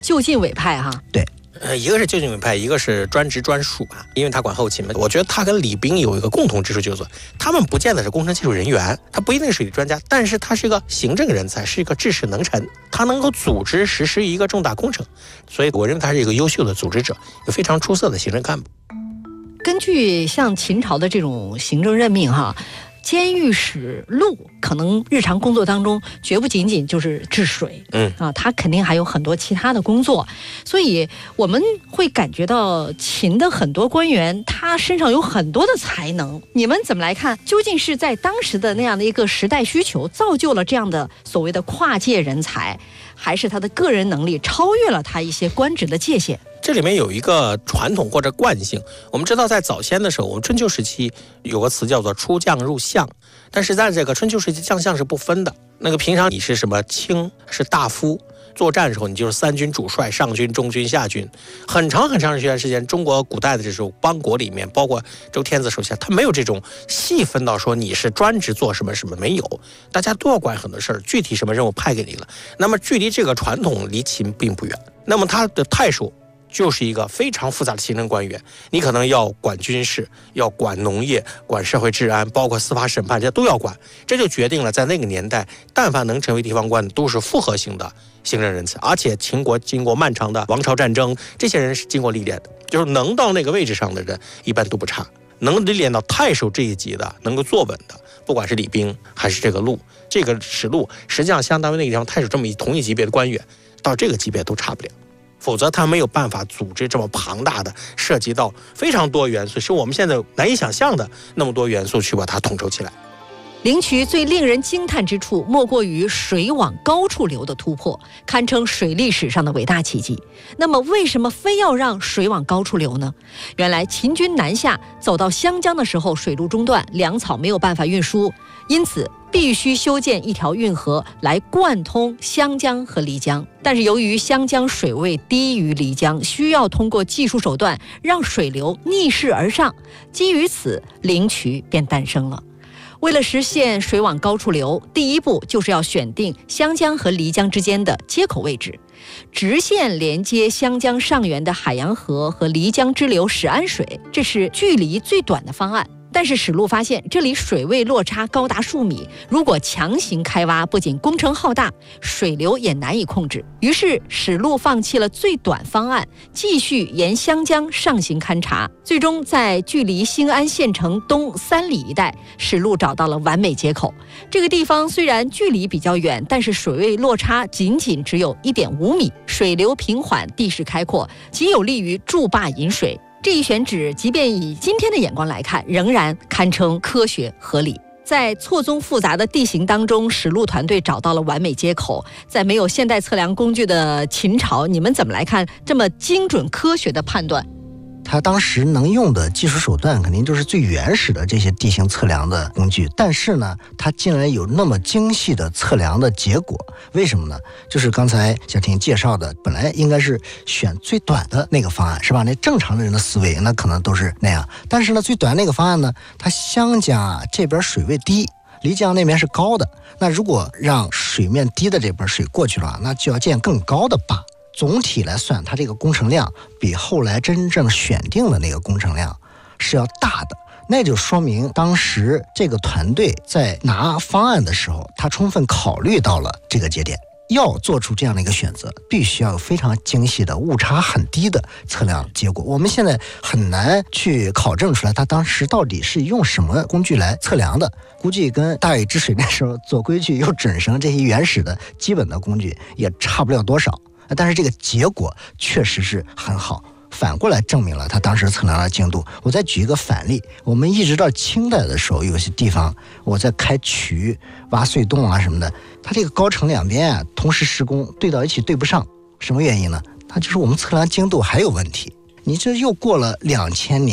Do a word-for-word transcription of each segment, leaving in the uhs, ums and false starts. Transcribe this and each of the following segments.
就近委派哈。 对。 呃，一个是就近委派，一个是专职专属啊，因为他管后勤嘛。我觉得他跟礼宾有一个共同之处，就是说他们不见得是工程技术人员，他不一定是水利专家，但是他是一个行政人才，是一个治世能臣，他能够组织实施一个重大工程，所以我认为他是一个优秀的组织者，一个非常出色的行政干部。 根据像秦朝的这种行政任命哈，监狱使陆可能日常工作当中绝不仅仅就是治水， 嗯啊，他肯定还有很多其他的工作，所以我们会感觉到秦的很多官员他身上有很多的才能。你们怎么来看？究竟是在当时的那样的一个时代需求造就了这样的所谓的跨界人才，还是他的个人能力超越了他一些官职的界限？ 这里面有一个传统或者惯性，我们知道在早先的时候，我们春秋时期有个词叫做出将入相，但是在这个春秋时期将相是不分的，那个平常你是什么卿是大夫，作战的时候你就是三军主帅，上军中军下军，很长很长一段时间中国古代的这种邦国里面，包括周天子手下，他没有这种细分到说你是专职做什么什么，没有，大家都要管很多事儿，具体什么任务派给你了，那么距离这个传统离秦并不远，那么他的太守就是一个非常复杂的行政官员，你可能要管军事，要管农业，管社会治安，包括司法审判，这都要管。这就决定了在那个年代，但凡能成为地方官的都是复合型的行政人才，而且秦国经过漫长的王朝战争，这些人是经过历练的，就是能到那个位置上的人一般都不差，能历练到太守这一级的，能够坐稳的，不管是礼兵还是这个陆，这个使陆实际上相当于那个地方太守这么一同一级别的官员，到这个级别都差不了，否则他没有办法组织这么庞大的，涉及到非常多元素，是我们现在难以想象的那么多元素去把它统筹起来。 灵渠最令人惊叹之处，莫过于水往高处流的突破，堪称水利史上的伟大奇迹。那么，为什么非要让水往高处流呢？原来秦军南下，走到湘江的时候，水路中断，粮草没有办法运输，因此必须修建一条运河来贯通湘江和漓江。但是由于湘江水位低于漓江，需要通过技术手段让水流逆势而上，基于此，灵渠便诞生了。为了实现水往高处流，第一步就是要选定湘江和漓江之间的接口位置，直线连接湘江上游的海洋河和漓江支流始安水，这是距离最短的方案。但是史路发现这里水位落差高达数米，如果强行开挖，不仅工程浩大，水流也难以控制。于是史路放弃了最短方案，继续沿湘江上行勘察，最终在距离兴安县城东三里一带，史路找到了完美接口。这个地方虽然距离比较远，但是水位落差仅仅只有 一点五米，水流平缓，地势开阔，极有利于筑坝引水。这一选址，即便以今天的眼光来看，仍然堪称科学合理。在错综复杂的地形当中，史路团队找到了完美接口。在没有现代测量工具的秦朝，你们怎么来看这么精准科学的判断？ 他当时能用的技术手段肯定就是最原始的这些地形测量的工具，但是呢，他竟然有那么精细的测量的结果，为什么呢？就是刚才小婷介绍的，本来应该是选最短的那个方案，是吧？那正常的人的思维那可能都是那样，但是呢，最短那个方案呢，它湘江啊这边水位低，漓江那边是高的，那如果让水面低的这边水过去了，那就要建更高的坝。总体来算，它这个工程量比后来真正选定的那个工程量是要大的，那就说明当时这个团队在拿方案的时候，他充分考虑到了这个节点。要做出这样的一个选择，必须要有非常精细的、误差很低的测量结果。我们现在很难去考证出来他当时到底是用什么工具来测量的，估计跟大禹治水那时候做规矩、用准绳这些原始的基本的工具也差不了多少。但是这个结果确实是很好，反过来证明了他当时测量的精度。我再举一个反例，我们一直到清代的时候，有些地方我在开渠、挖隧洞啊什么的，它这个高程两边啊同时施工，对到一起对不上，什么原因呢？它就是我们测量精度还有问题。你这又过了两千年，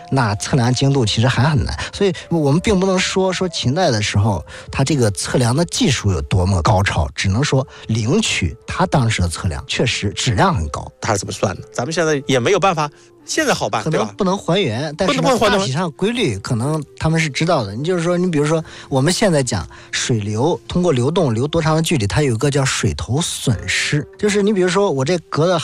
那测量精度其实还很难。所以我们并不能说说秦代的时候它这个测量的技术有多么高超，只能说灵曲它当时的测量确实质量很高。 它是怎么算的？咱们现在也没有办法，现在好办， 可能不能还原，但是大体上规律可能他们是知道的。你就是说，你比如说我们现在讲水流通过流动流多长的距离，它有一个叫水头损失，就是你比如说我这隔的